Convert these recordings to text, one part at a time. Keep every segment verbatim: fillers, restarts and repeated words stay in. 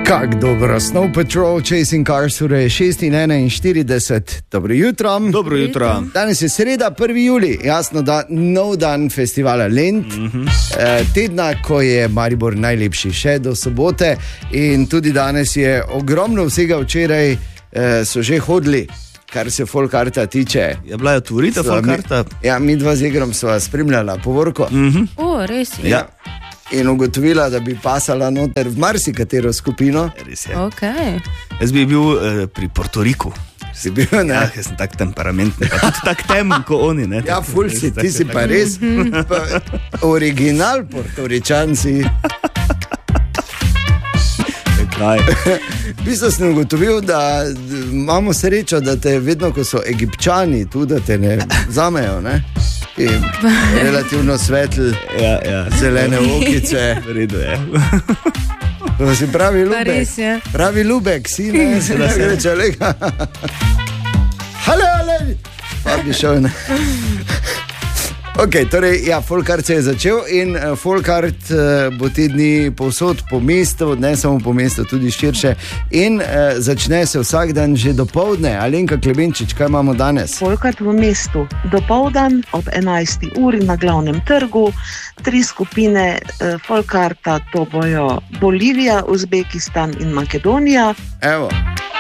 Kak dobro, Snow Patrol, Chasing Cars, ura je šest in enainštirideset. Dobro jutro. Dobro jutro. Danes je sreda, prvi julij, jasno, da nov dan festivala Lent, mm-hmm. eh, tedna, ko je Maribor najlepši, še do sobote. In tudi danes je ogromno vsega, včeraj eh, so že hodili, kar se Folkarta tiče. Je bila je otvorita Folkarta? Ja, mi dva z Igrom sva spremljala povorko. Mm-hmm. O, res je. Ja. In ugotovila, da bi pasala noter v marsikatero skupino. Res je. Okay. Jaz bi bil eh, pri Portoriku. Si bil, ne? Ja, jaz sem tak temperamentni, pa tudi tak temen, ko oni, ne? Ja, ful si, ti si pa res pa, original Portoričan si. Kaj? V bistvu sem ugotovil, da imamo srečo, da te vedno, ko so Egipčani tu, da te ne vzamejo, ne? In relativno svetl, ja, ja. zelene okice. V redu je. To si pravi Lubek. Res je. Pravi Lubek, si ne, se da se reče, lega. Hale, hale. Pa bi šel, ne. Ok, torej, ja, Folkart se je začel in uh, Folkart uh, bo te dni povsod po mestu, ne samo po mestu, tudi širše. In uh, začne se vsak dan že dopoldne. Alenka Klemenčič, kaj imamo danes? Folkart v mestu. Dopoldan ob enajsti uri na glavnem trgu. Tri skupine uh, Folkarta, to bojo Bolivija, Uzbekistan in Makedonija. Evo.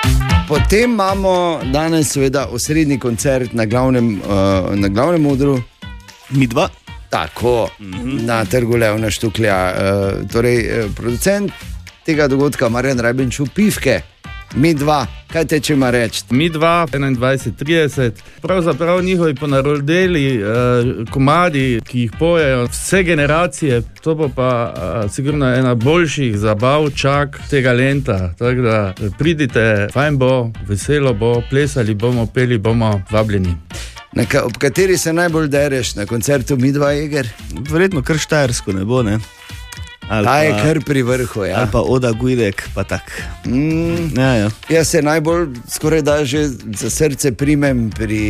Potem imamo danes seveda osrednji koncert na glavnem, uh, na glavnem odru. Mi dva. Tako, mm-hmm. na trgu Leona Štuklja. Uh, torej, uh, producent tega dogodka, Marjan Rajbenču, Pivke. Mi dva, kaj te če ima reči? Mi dva, enaindvajset trideset, pravzaprav njihovi ponarodeli eh, komadi, ki jih pojejo vse generacije, to bo pa eh, sigurno ena boljših zabav čak tega Lenta. Tako da pridite, fajn bo, veselo bo, plesali bomo, peli bomo, vabljeni. Na ka, ob kateri se najbolj dereš na koncertu Mi dva, Eger? Verjetno kar štajersko ne bo, ne? Ali Ta pa, je kar pri vrhu, ja. Ali pa Oda Gujdek, pa tak. Mm, ja, ja. Jaz se najbolj skoraj da že za srce primem pri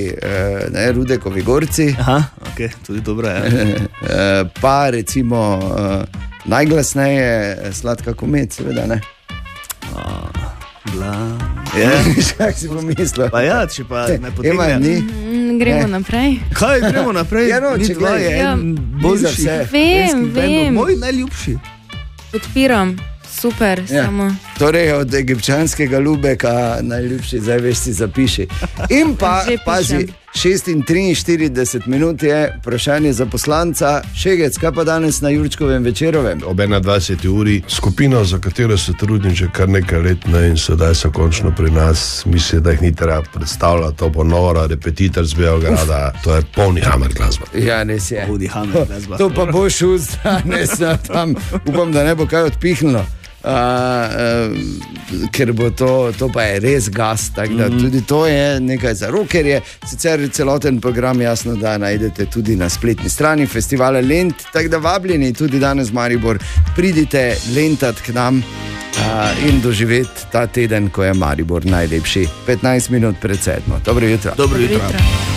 eh, ne, Rudekovi Gorci. Aha, ok, tudi dobro je. Ja. Pa recimo eh, najglasneje Sladka komet, seveda, ne? Oh, bla... Yeah. Kaj si pomislil? Pa ja, če pa ne potegnja. Mm, gremo ne. naprej. Kaj, gremo naprej? Ja, no, Mi dva je ja. en boljši. Vem, vem. Moj najljubši. Podpiram, super, ja. samo. Torej od egipčanskega Lubeka najljubši, zdaj veš si zapiši. In pa, pazi, šest in triinštirideset minut je vprašanje za poslanca. Šegec, kaj pa danes na Jurčkovem večerovem? Ob enaindvajseti uri skupino, za katero se trudim že kar nekaj let, ne, in sedaj so končno pri nas. Mislim, da jih ni treba predstavljati, to bo Nora, Repetitor z Beograda, Uf. To je polni hammer glasba. Ja, res je. Polni hammer glasba. To pa bo šuz danes tam. Upam, da ne bo kaj odpihnilo. Uh, uh, ker bo to, to pa je res gas, tako da mm. tudi to je nekaj za rockerje. Sicer celoten program jasno, da najdete tudi na spletni strani festivala Lent, tako da vabljeni tudi danes Maribor, pridite lentat k nam uh, in doživeti ta teden, ko je Maribor najlepši. petnajst minut pred sedmo. Dobro jutro. Dobro jutro. Dobro jutro.